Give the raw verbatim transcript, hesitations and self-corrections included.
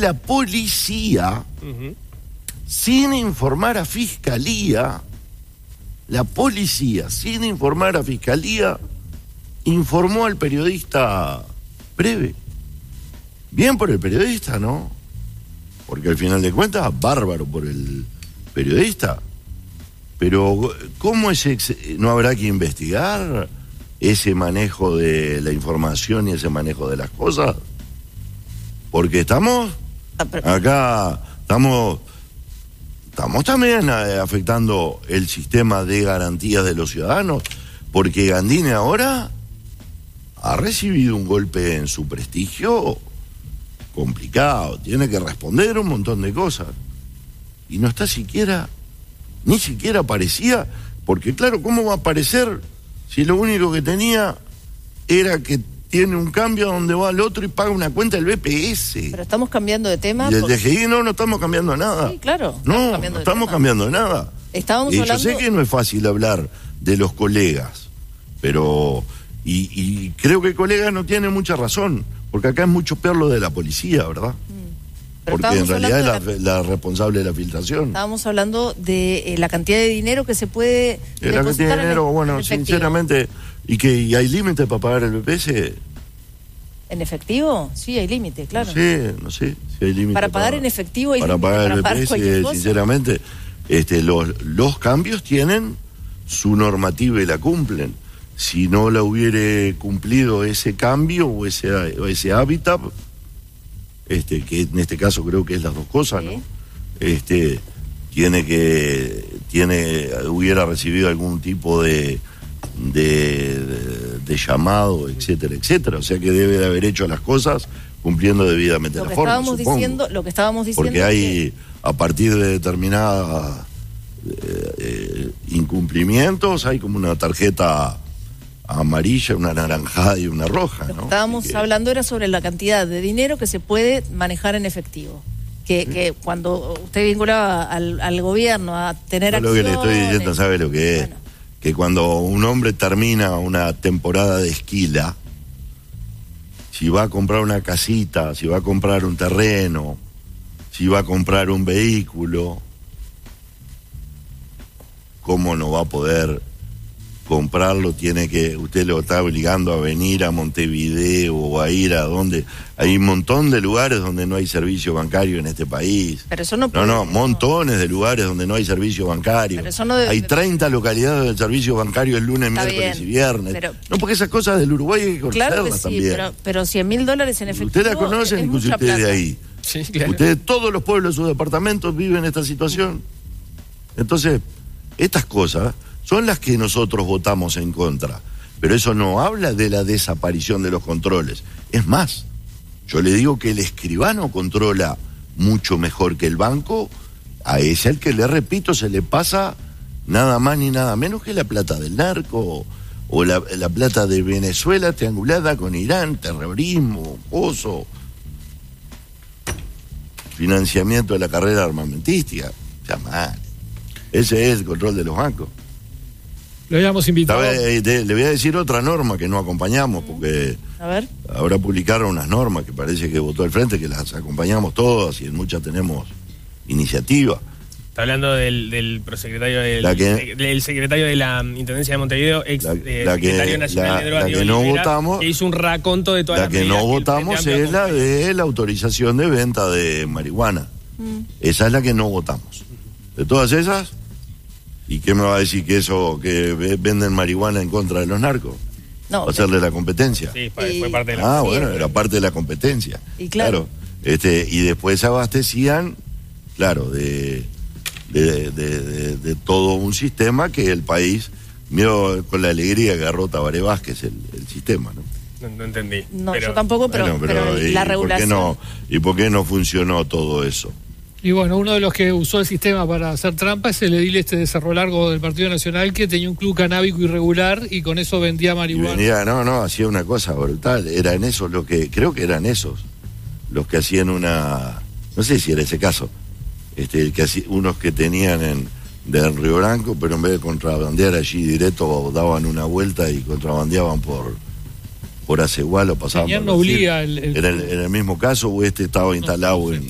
la policía, uh-huh. sin informar a Fiscalía, la policía, sin informar a Fiscalía, informó al periodista Preve. Bien por el periodista, ¿no? Porque al final de cuentas, bárbaro por el periodista. Pero, ¿cómo es ex- no habrá que investigar ese manejo de la información y ese manejo de las cosas? Porque estamos acá, estamos, estamos también afectando el sistema de garantías de los ciudadanos, porque Gandini ahora ha recibido un golpe en su prestigio complicado, tiene que responder un montón de cosas, y no está siquiera, ni siquiera aparecía, porque claro, ¿cómo va a aparecer si lo único que tenía era que tiene un cambio donde va al otro y paga una cuenta del B P S? Pero estamos cambiando de tema. Y el porque... D G I no, no estamos cambiando nada. Sí, claro. No, no estamos cambiando nada. Estábamos y hablando... yo sé que no es fácil hablar de los colegas, pero... Y, y creo que el colega no tiene mucha razón, porque acá es mucho peor lo de la policía, ¿verdad? Mm. Porque en realidad es la, la... la responsable de la filtración. Estábamos hablando de eh, la cantidad de dinero que se puede eh, La cantidad de dinero, en, bueno, en sinceramente, y que y hay límite para pagar el B P S. ¿En efectivo? Sí, hay límite, claro. No sé, no sé si hay límite. Para pagar para, en efectivo hay para límite. Pagar para pagar el B P S, sinceramente, este, los, los cambios tienen su normativa y la cumplen. Si no la hubiere cumplido ese cambio o ese, o ese hábitat, este, que en este caso creo que es las dos cosas, ¿sí? ¿no? Este, tiene que, tiene, hubiera recibido algún tipo de, de, de, de llamado, etcétera, etcétera. O sea que debe de haber hecho las cosas cumpliendo debidamente lo la forma, estábamos supongo. Diciendo, lo que estábamos diciendo... Porque hay, que... a partir de determinadas eh, eh, incumplimientos, hay como una tarjeta amarilla, una naranjada y una roja, Lo ¿no? que estábamos que... hablando era sobre la cantidad de dinero que se puede manejar en efectivo. Que, sí. que cuando usted vinculaba al, al gobierno a tener Yo acciones... Lo que le estoy diciendo, ¿sabe lo que es? Bueno. Que cuando un hombre termina una temporada de esquila, si va a comprar una casita, si va a comprar un terreno, si va a comprar un vehículo, ¿cómo no va a poder comprarlo? Tiene que, usted lo está obligando a venir a Montevideo o a ir a donde, hay un montón de lugares donde no hay servicio bancario en este país. Pero eso no puede, No, no, montones de lugares donde no hay servicio bancario. Pero eso no debe, hay treinta localidades del servicio bancario el lunes, miércoles bien, y viernes. pero, no, porque esas cosas del Uruguay hay que conocerlas claro que sí, también. Pero, pero cien mil dólares en efectivo. Usted la conoce, incluso usted de ahí. Sí, claro. Ustedes, todos los pueblos de sus departamentos viven esta situación. Entonces, estas cosas son las que nosotros votamos en contra. Pero eso no habla de la desaparición de los controles. Es más, yo le digo que el escribano controla mucho mejor que el banco. A ese al que, le repito, se le pasa nada más ni nada menos que la plata del narco, o la, la plata de Venezuela triangulada con Irán, terrorismo, pozo, financiamiento de la carrera armamentística. O sea, mal. Ese es el control de los bancos. Lo habíamos invitado. Le voy a decir otra norma que no acompañamos, porque a ver. Ahora publicaron unas normas que parece que votó el Frente, que las acompañamos todas y en muchas tenemos iniciativa. Está hablando del, del prosecretario del, la que, del secretario de la Intendencia de Montevideo, ex la, eh, la secretario que, nacional la, de drogas, la que no Olivera, votamos, que hizo un raconto de todas la las que no que votamos es la de la autorización de venta de marihuana. Mm. Esa es la que no votamos. De todas esas, ¿y qué me va a decir que eso, que venden marihuana en contra de los narcos? No, ¿Va a hacerle la competencia? Sí, fue parte de la Ah, bueno, era parte de la competencia. Y claro. claro este, y después abastecían, claro, de, de, de, de, de todo un sistema que el país, vio con la alegría que agarró Tabaré Vázquez el, el sistema, ¿no? No, no entendí. No, pero, yo tampoco, pero, bueno, pero, pero y, la regulación... ¿por qué no, ¿Y por qué no funcionó todo eso? Y bueno, uno de los que usó el sistema para hacer trampa es el edil este de Cerro Largo del Partido Nacional, que tenía un club canábico irregular y con eso vendía marihuana. Y venía, no, no, hacía una cosa brutal. Eran esos los que, creo que eran esos, los que hacían una, no sé si era ese caso, este, que hacía, unos que tenían en, de Río Branco, pero en vez de contrabandear allí directo, daban una vuelta y contrabandeaban por... por Acegual o pasaban Señor por no obliga el, el... ¿Era, el, ¿Era el mismo caso o este estaba instalado no, en,